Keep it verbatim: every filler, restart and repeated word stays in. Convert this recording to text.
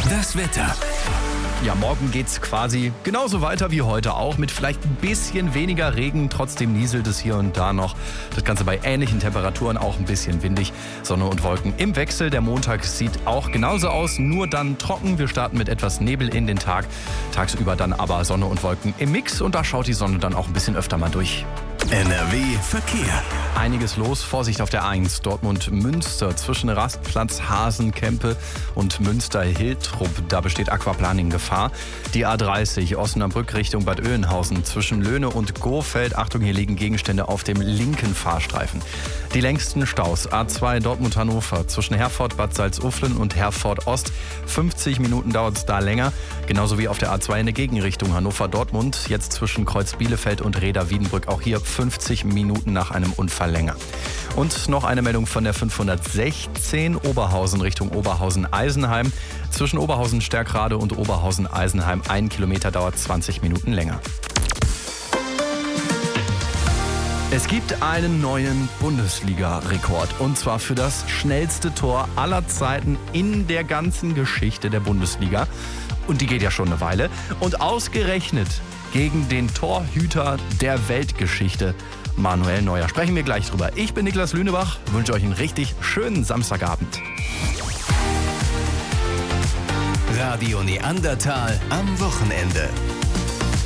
Das Wetter. Ja, morgen geht's quasi genauso weiter wie heute auch, mit vielleicht ein bisschen weniger Regen. Trotzdem nieselt es hier und da noch. Das Ganze bei ähnlichen Temperaturen, auch ein bisschen windig. Sonne und Wolken im Wechsel. Der Montag sieht auch genauso aus, nur dann trocken. Wir starten mit etwas Nebel in den Tag. Tagsüber dann aber Sonne und Wolken im Mix und da schaut die Sonne dann auch ein bisschen öfter mal durch. N R W Verkehr. Einiges los. Vorsicht auf der eins. Dortmund-Münster zwischen Rastplatz Hasenkempe und Münster-Hiltrup. Da besteht Aquaplaning-Gefahr. Die A dreißig Osnabrück Richtung Bad Oeynhausen zwischen Löhne und Gohfeld. Achtung, hier liegen Gegenstände auf dem linken Fahrstreifen. Die längsten Staus. A zwei Dortmund-Hannover zwischen Herford, Bad Salzuflen und Herford-Ost. fünfzig Minuten dauert es da länger. Genauso wie auf der A zwei in der Gegenrichtung Hannover-Dortmund. Jetzt zwischen Kreuz Bielefeld und Reda-Wiedenbrück. Auch hier fünfzig Minuten nach einem Unfall länger. Und noch eine Meldung von der fünfhundertsechzehn Oberhausen Richtung Oberhausen-Eisenheim. Zwischen Oberhausen-Stärkrade und Oberhausen-Eisenheim ein Kilometer dauert zwanzig Minuten länger. Es gibt einen neuen Bundesliga-Rekord und zwar für das schnellste Tor aller Zeiten in der ganzen Geschichte der Bundesliga. Und die geht ja schon eine Weile. Und ausgerechnet gegen den Torhüter der Weltgeschichte, Manuel Neuer. Sprechen wir gleich drüber. Ich bin Niklas Lünebach, wünsche euch einen richtig schönen Samstagabend. Radio Neandertal am Wochenende.